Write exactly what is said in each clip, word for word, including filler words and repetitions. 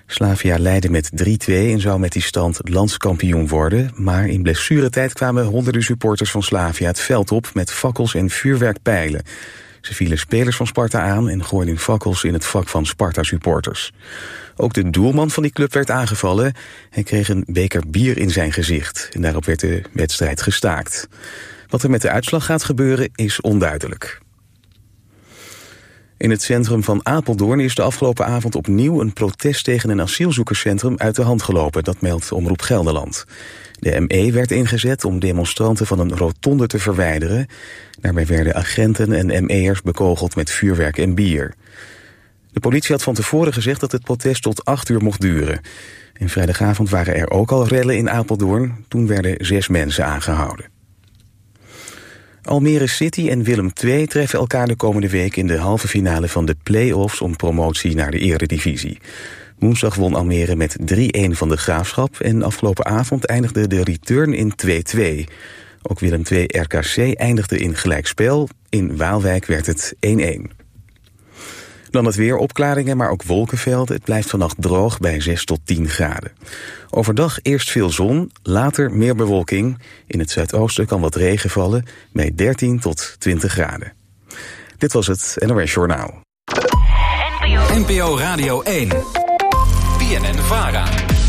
Slavia leidde met drie-twee en zou met die stand landskampioen worden, maar in blessuretijd kwamen honderden supporters van Slavia het veld op met fakkels en vuurwerkpijlen. Ze vielen spelers van Sparta aan en gooiden fakkels in het vak van Sparta-supporters. Ook de doelman van die club werd aangevallen. Hij kreeg een beker bier in zijn gezicht en daarop werd de wedstrijd gestaakt. Wat er met de uitslag gaat gebeuren is onduidelijk. In het centrum van Apeldoorn is de afgelopen avond opnieuw een protest tegen een asielzoekerscentrum uit de hand gelopen. Dat meldt Omroep Gelderland. De M E werd ingezet om demonstranten van een rotonde te verwijderen. Daarbij werden agenten en M E'ers bekogeld met vuurwerk en bier. De politie had van tevoren gezegd dat het protest tot acht uur mocht duren. En vrijdagavond waren er ook al rellen in Apeldoorn. Toen werden zes mensen aangehouden. Almere City en Willem twee treffen elkaar de komende week in de halve finale van de play-offs om promotie naar de Eredivisie. Woensdag won Almere met drie-een van de Graafschap en afgelopen avond eindigde de return in twee-twee. Ook Willem twee R K C eindigde in gelijkspel. In Waalwijk werd het één-één. Dan het weer, opklaringen, maar ook wolkenvelden. Het blijft vannacht droog bij zes tot tien graden. Overdag eerst veel zon, later meer bewolking. In het zuidoosten kan wat regen vallen bij dertien tot twintig graden. Dit was het N O S Journaal. N P O Radio één. B N N-Vara.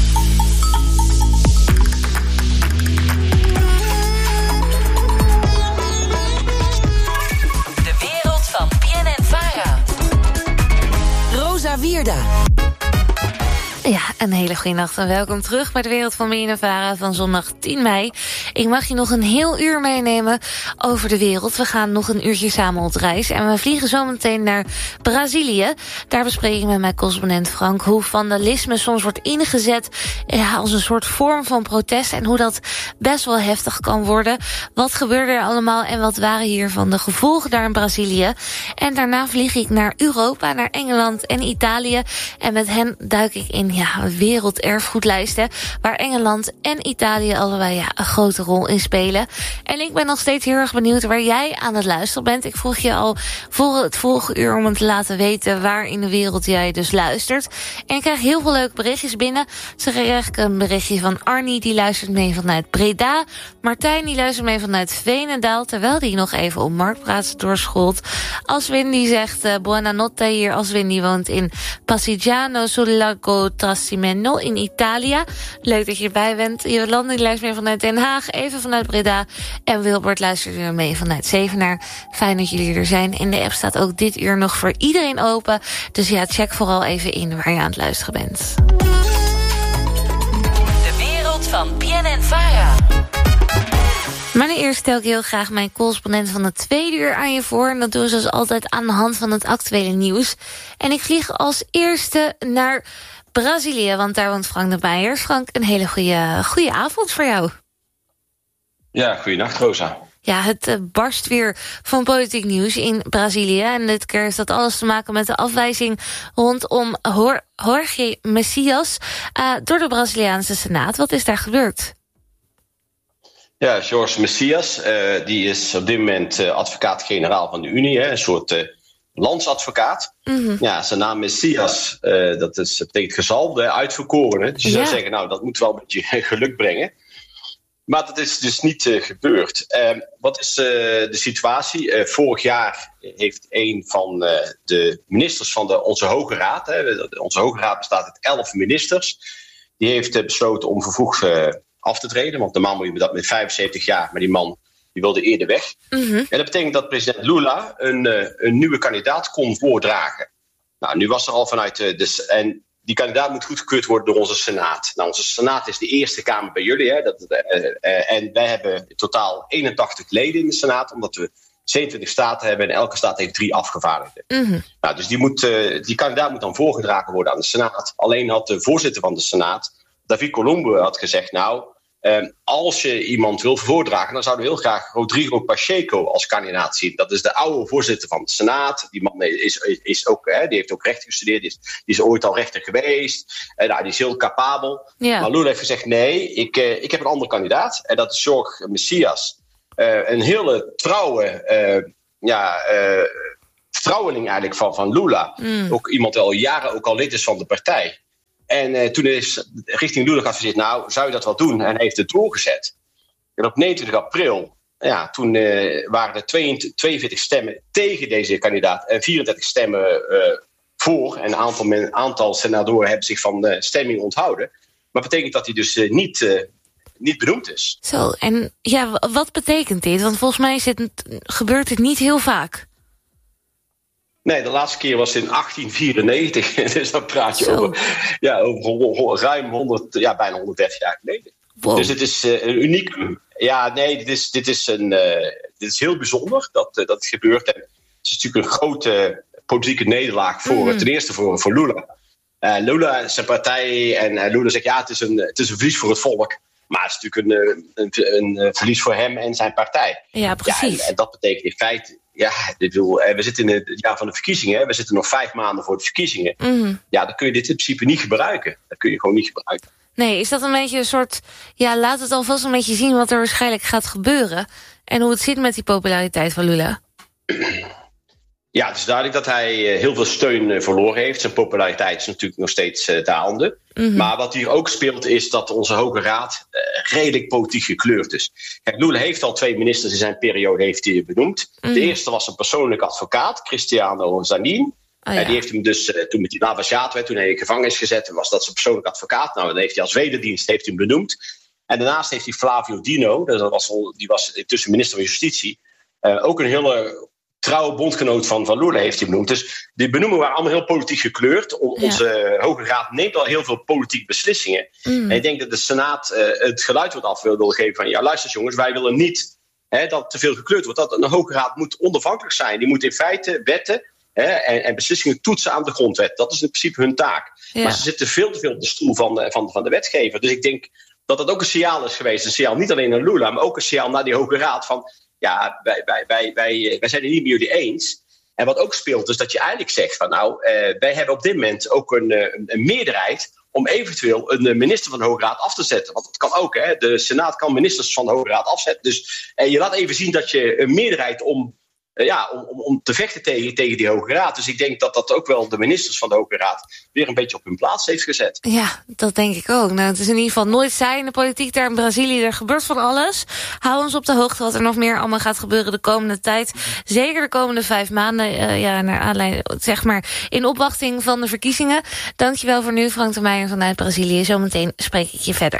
De wereld van B N N-Vara. Rosa Wierda. Ja, een hele goede nacht en welkom terug bij de wereld van B N N-Vara van zondag tien mei. Ik mag je nog een heel uur meenemen over de wereld. We gaan nog een uurtje samen op reis en we vliegen zo meteen naar Brazilië. Daar bespreek ik met mijn correspondent Frank hoe vandalisme soms wordt ingezet ja, als een soort vorm van protest en hoe dat best wel heftig kan worden. Wat gebeurde er allemaal en wat waren hiervan de gevolgen daar in Brazilië? En daarna vlieg ik naar Europa, naar Engeland en Italië en met hen duik ik in ja, werelderfgoedlijsten, waar Engeland en Italië allebei ja, een grote rol in spelen. En ik ben nog steeds heel erg benieuwd waar jij aan het luisteren bent. Ik vroeg je al voor het volgende uur om het te laten weten waar in de wereld jij dus luistert. En ik krijg heel veel leuke berichtjes binnen. Zo krijg ik een berichtje van Arnie, die luistert mee vanuit Breda. Martijn, die luistert mee vanuit Veenendaal, terwijl die nog even op Marktplaats doorschold. Aswin, die zegt uh, buonanotte hier. Aswin, die woont in Passigiano sul Lago Trasimeno in Italië. Leuk dat je erbij bent. Jolande die luistert mee vanuit Den Haag, even vanuit Breda. En Wilbert luistert weer mee vanuit Zevenaar. Fijn dat jullie er zijn. En de app staat ook dit uur nog voor iedereen open. Dus ja, check vooral even in waar je aan het luisteren bent. De wereld van B N N-Vara. Maar eerst stel ik heel graag mijn correspondent van het tweede uur aan je voor. En dat doen we zoals altijd aan de hand van het actuele nieuws. En ik vlieg als eerste naar Brazilië, want daar woont Frank de Meijer. Frank, een hele goede, goede avond voor jou. Ja, goeienacht Rosa. Ja, het uh, barst weer van politiek nieuws in Brazilië. En dit keer heeft dat alles te maken met de afwijzing rondom Jorge Messias uh, door de Braziliaanse Senaat. Wat is daar gebeurd? Ja, Jorge Messias, uh, die is op dit moment uh, advocaat-generaal van de Unie, hè, een soort uh, landsadvocaat. Mm-hmm. Ja, zijn naam Messias, uh, dat is, betekent gezalfde, uitverkorene. Dus je ja. zou zeggen, nou, dat moet wel een beetje geluk brengen. Maar dat is dus niet uh, gebeurd. Uh, wat is uh, de situatie? Uh, vorig jaar heeft een van uh, de ministers van de, onze Hoge Raad, hè, onze Hoge Raad bestaat uit elf ministers, die heeft uh, besloten om vervroegd uh, af te treden. Want normaal moet je dat met vijfenzeventig jaar, maar die man die wilde eerder weg. Mm-hmm. En dat betekent dat president Lula een, uh, een nieuwe kandidaat kon voordragen. Nou, nu was er al vanuit uh, de... En die kandidaat moet goedgekeurd worden door onze Senaat. Nou, onze Senaat is de eerste kamer bij jullie. Hè, dat, uh, uh, en wij hebben in totaal eenentachtig leden in de Senaat, omdat we zevenentwintig staten hebben en elke staat heeft drie afgevaardigden. Mm-hmm. Nou, dus die, moet, uh, die kandidaat moet dan voorgedragen worden aan de Senaat. Alleen had de voorzitter van de Senaat, David Colombo, had gezegd, nou, Um, als je iemand wil voordragen, dan zouden we heel graag Rodrigo Pacheco als kandidaat zien. Dat is de oude voorzitter van de Senaat. Die man is, is, is ook, hè, die heeft ook recht gestudeerd. Die is, die is ooit al rechter geweest. Uh, nou, die is heel capabel. Ja. Maar Lula heeft gezegd, nee, ik, uh, ik heb een andere kandidaat. En dat is Jorge Messias. Uh, een hele trouwe uh, ja, uh, vertrouweling eigenlijk van, van Lula. Mm. Ook iemand die al jaren ook al lid is van de partij. en uh, toen is richting Lula geadviseerd, nou, zou je dat wel doen? En hij heeft het doorgezet. En op negenentwintig april, ja, toen uh, waren er tweeënveertig stemmen tegen deze kandidaat en vierendertig stemmen uh, voor. En een aantal, men, aantal senatoren hebben zich van de stemming onthouden. Maar dat betekent dat hij dus uh, niet, uh, niet benoemd is. Zo, en ja, wat betekent dit? Want volgens mij is het, gebeurt het niet heel vaak. Nee, de laatste keer was in achttien vierennegentig. Dus dan praat je Zo. over, ja, over ruim honderd, ja, bijna honderddertig jaar geleden. Wow. Dus het is uh, een uniek. Ja, nee, dit is, dit is, een, uh, dit is heel bijzonder dat, uh, dat het gebeurt. En het is natuurlijk een grote politieke nederlaag voor, mm. ten eerste voor, voor Lula. Uh, Lula, zijn partij en uh, Lula zegt ja, het is, een, het is een verlies voor het volk. Maar het is natuurlijk een, een, een, een verlies voor hem en zijn partij. Ja, precies. Ja, en, en dat betekent in feite, ja, dit wil, we zitten in het jaar van de verkiezingen. We zitten nog vijf maanden voor de verkiezingen. Mm. Ja, dan kun je dit in principe niet gebruiken. Dat kun je gewoon niet gebruiken. Nee, is dat een beetje een soort, ja, laat het alvast een beetje zien wat er waarschijnlijk gaat gebeuren. En hoe het zit met die populariteit van Lula. Ja, het is duidelijk dat hij heel veel steun verloren heeft. Zijn populariteit is natuurlijk nog steeds uh, dalende. Mm-hmm. Maar wat hier ook speelt is dat onze Hoge Raad uh, redelijk politiek gekleurd is. Kijk, Lula heeft al twee ministers in zijn periode heeft hij benoemd. Mm-hmm. De eerste was een persoonlijke advocaat, Cristiano Zanin. Oh, ja. uh, die heeft hem dus, uh, toen met die Lava werd, toen hij in gevangenis gezet, was dat zijn persoonlijke advocaat. Nou, dan heeft hij als wederdienst heeft hij hem benoemd. En daarnaast heeft hij Flavio Dino, dat was, die was intussen minister van Justitie, uh, ook een hele trouwe bondgenoot van, van Lula heeft hij benoemd. Dus die benoemingen waren allemaal heel politiek gekleurd. O- ja. Onze Hoge Raad neemt al heel veel politieke beslissingen. Mm. En ik denk dat de Senaat uh, het geluid wordt af wil geven van ja, luister jongens, wij willen niet hè, dat te veel gekleurd wordt. Dat een Hoge Raad moet onafhankelijk zijn. Die moet in feite wetten hè, en, en beslissingen toetsen aan de grondwet. Dat is in principe hun taak. Ja. Maar ze zitten veel te veel op de stoel van, van, van de wetgever. Dus ik denk dat dat ook een signaal is geweest. Een signaal niet alleen naar Lula, maar ook een signaal naar die Hoge Raad van ja, wij, wij, wij, wij, wij zijn het niet met jullie eens. En wat ook speelt is dat je eigenlijk zegt van nou, uh, wij hebben op dit moment ook een, een, een meerderheid om eventueel een minister van de Hoge Raad af te zetten. Want dat kan ook, hè. De Senaat kan ministers van de Hoge Raad afzetten. Dus uh, je laat even zien dat je een meerderheid om, uh, ja, om, om, om te vechten tegen, tegen die Hoge Raad. Dus ik denk dat dat ook wel de ministers van de Hoge Raad weer een beetje op hun plaats heeft gezet. Ja, dat denk ik ook. Nou, het is in ieder geval nooit saai in de politiek daar in Brazilië. Er gebeurt van alles. Hou ons op de hoogte wat er nog meer allemaal gaat gebeuren de komende tijd. Zeker de komende vijf maanden. Uh, ja, naar aanleiding, zeg maar, in opwachting van de verkiezingen. Dankjewel voor nu, Frank de Meijer vanuit Brazilië. Zometeen spreek ik je verder.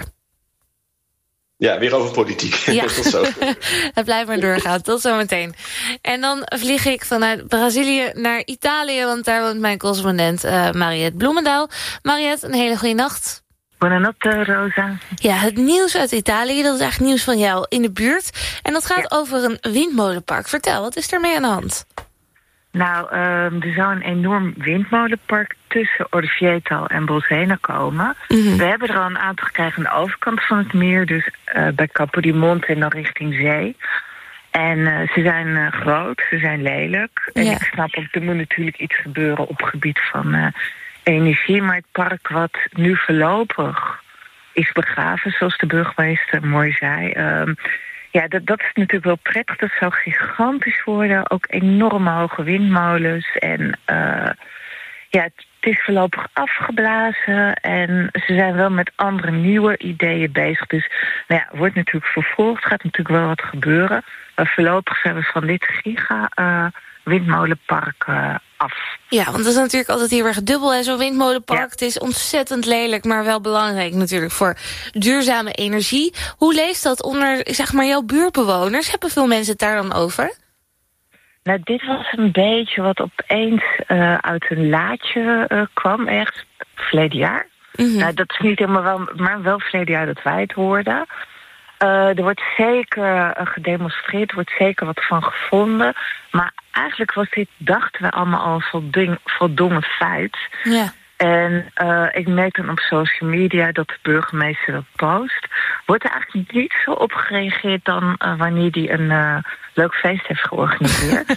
Ja, weer over politiek. Ja. Tot zo. Het blijft maar doorgaan. Tot zometeen. En dan vlieg ik vanuit Brazilië naar Italië, want daar woont mijn correspondent uh, Mariette Bloemendaal. Mariette, een hele goede nacht. Buonanotte, Rosa. Ja, het nieuws uit Italië, dat is eigenlijk nieuws van jou in de buurt. En dat gaat ja. over een windmolenpark. Vertel, wat is er mee aan de hand? Nou, um, er zou een enorm windmolenpark tussen Orvieto en Bolsena komen. Mm-hmm. We hebben er al een aantal gekregen aan de overkant van het meer, dus uh, bij Capodimonte en dan richting zee. En uh, ze zijn uh, groot, ze zijn lelijk. En ja. ik snap ook, er moet natuurlijk iets gebeuren op het gebied van uh, energie. Maar het park wat nu voorlopig is begraven, zoals de burgemeester mooi zei. Um, Ja, dat, dat is natuurlijk wel prettig. Dat zou gigantisch worden. Ook enorme hoge windmolens. En uh, ja, het is voorlopig afgeblazen. En ze zijn wel met andere nieuwe ideeën bezig. Dus nou ja, wordt natuurlijk vervolgd. Gaat natuurlijk wel wat gebeuren. Maar voorlopig zijn we van dit giga uh, windmolenpark uh, af. Ja, want dat is natuurlijk altijd heel erg dubbel. Hè? Zo'n windmolenpark, ja. Het is ontzettend lelijk, maar wel belangrijk natuurlijk voor duurzame energie. Hoe leeft dat onder, zeg maar, jouw buurtbewoners? Hebben veel mensen het daar dan over? Nou, dit was een beetje wat opeens uh, uit een laadje uh, kwam, ergens verleden jaar. Mm-hmm. Nou, dat is niet helemaal wel, maar wel verleden jaar dat wij het hoorden. Uh, er wordt zeker uh, gedemonstreerd, er wordt zeker wat van gevonden. Maar eigenlijk was dit, dachten we allemaal al, een volding, voldongen feit. Ja. En uh, ik merk dan op social media dat de burgemeester dat post. Wordt er eigenlijk niet zo op gereageerd dan uh, wanneer hij een uh, leuk feest heeft georganiseerd.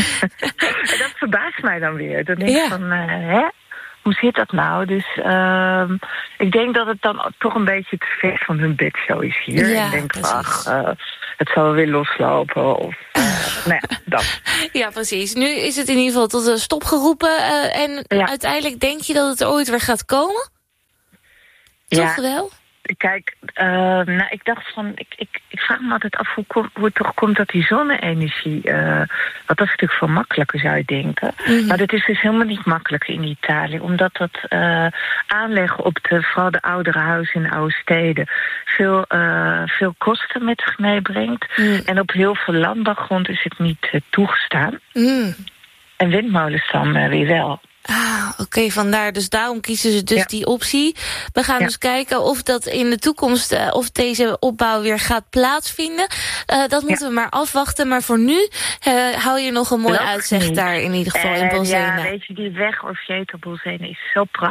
En dat verbaast mij dan weer. Dan denk ik ja. van, uh, hè? Hoe zit dat nou? Dus uh, ik denk dat het dan toch een beetje te ver van hun bedshow is hier. Ja, ik denk, ach, uh, het zal weer loslopen. Of, uh, nou ja, dat. Ja, precies. Nu is het in ieder geval tot een stop geroepen. Uh, en ja. uiteindelijk denk je dat het er ooit weer gaat komen? Toch ja. wel? Kijk, uh, nou, ik dacht van, ik, ik, ik vraag me altijd af hoe, kom, hoe het toch komt dat die zonne-energie, uh, want dat is natuurlijk veel makkelijker, zou je denken. Mm-hmm. Maar dat is dus helemaal niet makkelijk in Italië, omdat dat uh, aanleggen op de, vooral de oudere huizen in de oude steden, veel, uh, veel kosten met zich meebrengt. Mm. En op heel veel landbouwgrond is het niet uh, toegestaan. Mm. En windmolens dan uh, weer wel. Ah, oké, okay, vandaar. Dus daarom kiezen ze dus ja. die optie. We gaan ja. dus kijken of dat in de toekomst, uh, of deze opbouw weer gaat plaatsvinden. Uh, dat moeten ja. we maar afwachten. Maar voor nu uh, hou je nog een mooi nog uitzicht niet. Daar in ieder geval uh, in Bolsena. Ja, weet je, die weg Orvieto Bolsena is zo prachtig.